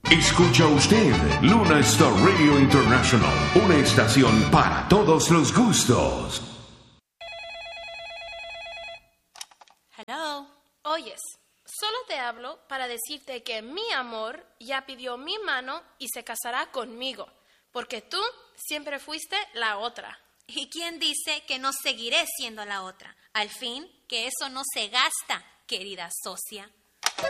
Escucha usted Luna Star Radio International, una estación para todos los gustos. Hello. Oyes, solo te hablo para decirte que mi amor ya pidió mi mano y se casará conmigo, porque tú siempre fuiste la otra. ¿Y quién dice que no seguiré siendo la otra? Al fin, que eso no se gasta, querida socia.